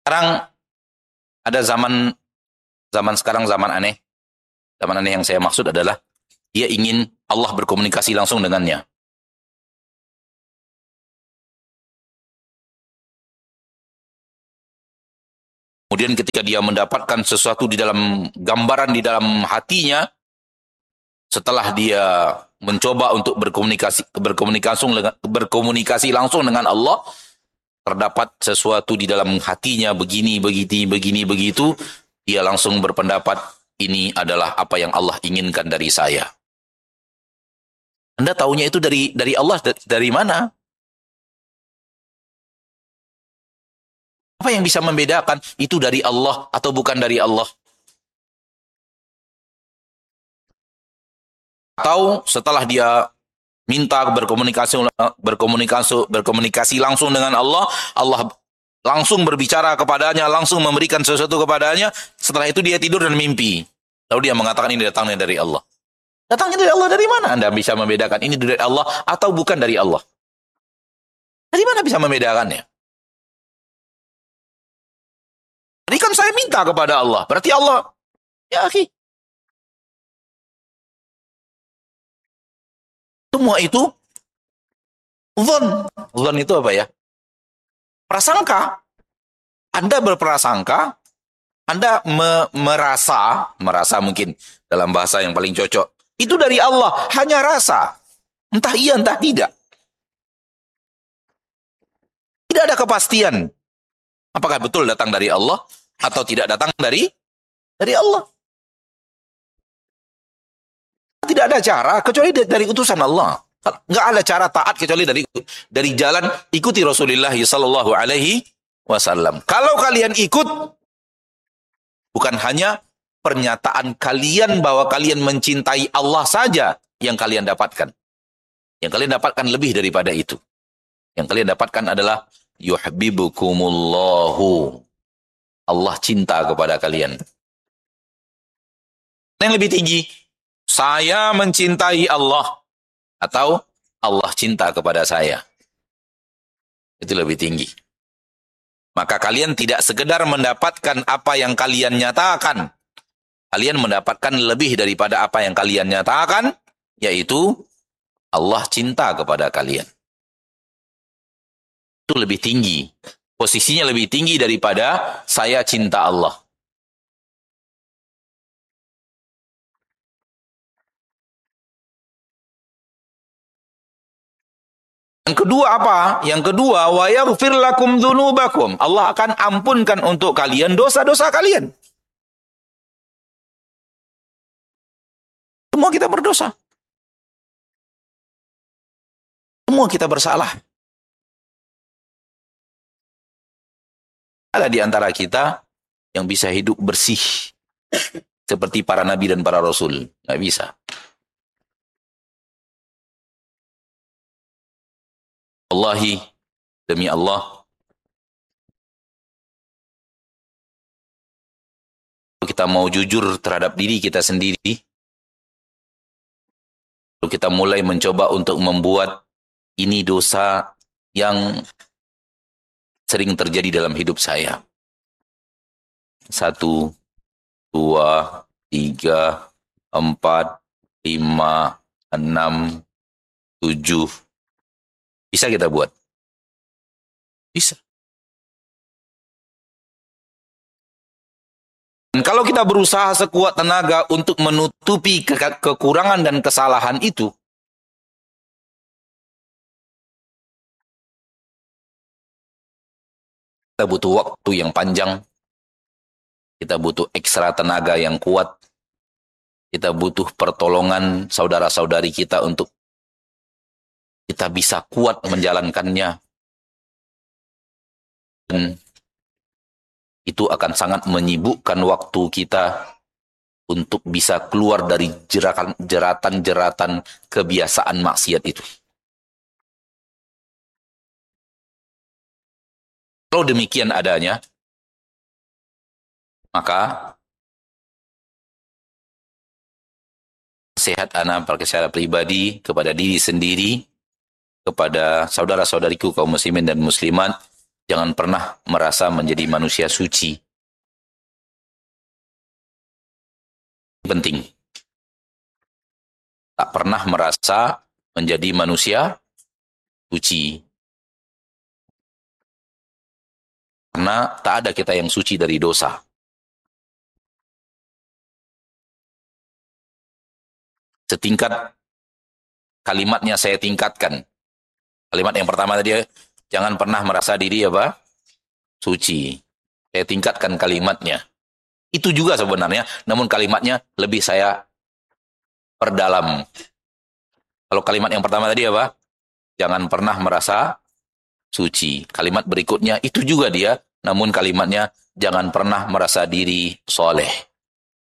Sekarang ada zaman zaman sekarang zaman aneh. Zaman aneh yang saya maksud adalah dia ingin Allah berkomunikasi langsung dengannya. Kemudian ketika dia mendapatkan sesuatu di dalam gambaran di dalam hatinya, setelah dia mencoba untuk berkomunikasi langsung dengan Allah, terdapat sesuatu di dalam hatinya begini, begitu, dia langsung berpendapat ini adalah apa yang Allah inginkan dari saya. Anda taunya itu dari Allah, dari mana? Apa yang bisa membedakan itu dari Allah atau bukan dari Allah? Atau setelah dia minta berkomunikasi langsung dengan Allah, Allah langsung berbicara kepadanya, langsung memberikan sesuatu kepadanya, setelah itu dia tidur dan mimpi. Lalu dia mengatakan ini datangnya dari Allah. Datangnya dari Allah dari mana? Anda bisa membedakan ini dari Allah atau bukan dari Allah? Dari mana bisa membedakannya? Tadi kan saya minta kepada Allah. Berarti Allah. Ya, akhi. Semua itu zon. Zon itu apa ya? Prasangka. Anda berprasangka, Anda merasa mungkin dalam bahasa yang paling cocok. Itu dari Allah, hanya rasa. Entah iya, entah tidak. Tidak ada kepastian. Apakah betul datang dari Allah atau tidak datang dari Allah. Tidak ada cara kecuali dari utusan Allah. Nggak ada cara taat kecuali dari jalan ikuti Rasulullah sallallahu alaihi wasallam. Kalau kalian ikut, bukan hanya pernyataan kalian bahwa kalian mencintai Allah saja yang kalian dapatkan. Yang kalian dapatkan lebih daripada itu. Yang kalian dapatkan adalah yuhibbukumullahu. Allah cinta kepada kalian. Yang lebih tinggi, saya mencintai Allah atau Allah cinta kepada saya. Itu lebih tinggi. Maka kalian tidak sekedar mendapatkan apa yang kalian nyatakan. Kalian mendapatkan lebih daripada apa yang kalian nyatakan, yaitu Allah cinta kepada kalian. Itu lebih tinggi. Posisinya lebih tinggi daripada saya cinta Allah. Yang kedua apa? Yang kedua, wa yaghfir lakum dzunubakum. Allah akan ampunkan untuk kalian dosa-dosa kalian. Semua kita berdosa. Semua kita bersalah. Ada di antara kita yang bisa hidup bersih seperti para nabi dan para rasul. Nggak bisa. Wallahi, demi Allah, kita mau jujur terhadap diri kita sendiri, lalu kita mulai mencoba untuk membuat ini dosa yang sering terjadi dalam hidup saya. 1, 2, 3, 4, 5, 6, 7. Bisa kita buat? Bisa. Dan kalau kita berusaha sekuat tenaga untuk menutupi kekurangan dan kesalahan itu, kita butuh waktu yang panjang, kita butuh ekstra tenaga yang kuat, kita butuh pertolongan saudara-saudari kita untuk kita bisa kuat menjalankannya. Dan itu akan sangat menyibukkan waktu kita untuk bisa keluar dari jeratan-jeratan kebiasaan maksiat itu. Kalau demikian adanya, maka nasihat ana secara pribadi kepada diri sendiri, kepada saudara-saudariku kaum muslimin dan muslimat, Jangan pernah merasa menjadi manusia suci. Penting. Tak pernah merasa menjadi manusia suci. Karena tak ada kita yang suci dari dosa. Setingkat kalimatnya saya tingkatkan. Kalimat yang pertama tadi, jangan pernah merasa diri apa? Suci. Saya tingkatkan kalimatnya. Itu juga sebenarnya, namun kalimatnya lebih saya perdalam. Kalau kalimat yang pertama tadi apa? Jangan pernah merasa suci. Kalimat berikutnya itu juga dia, namun kalimatnya jangan pernah merasa diri soleh.